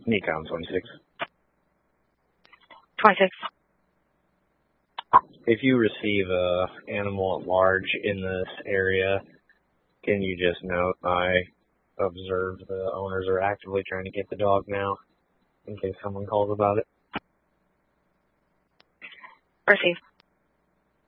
Nikon 26. 26. If you receive a animal at large in this area, can you just note I observed the owners are actively trying to get the dog now, in case someone calls about it? Received.